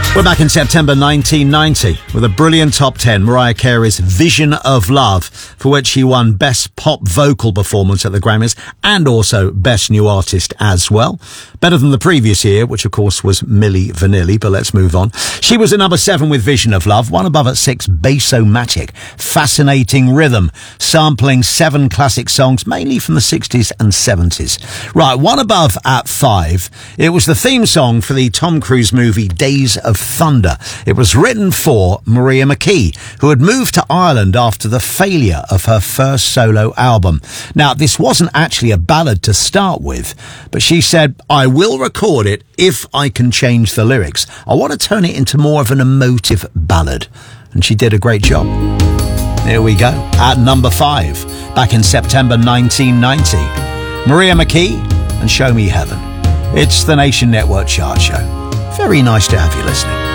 We're back in September 1990 with a brilliant top 10, Mariah Carey's Vision of Love, for which she won Best Pop Vocal Performance at the Grammys and also Best New Artist as well. Better than the previous year, which of course was Milli Vanilli, but let's move on. She was at number 7 with Vision of Love, one above at 6, Bass-O-Matic, fascinating rhythm, sampling 7 classic songs, mainly from the 60s and 70s. Right, one above at 5, it was the theme song for the Tom Cruise movie Days of Thunder. It was written for Maria McKee, who had moved to Ireland after the failure of her first solo album. Now, this wasn't actually a ballad to start with, but she said, I will record it if I can change the lyrics. I want to turn it into more of an emotive ballad. And she did a great job. Here we go. At number 5, back in September 1990, Maria McKee and Show Me Heaven. It's the Nation Network Chart Show. Very nice to have you listening.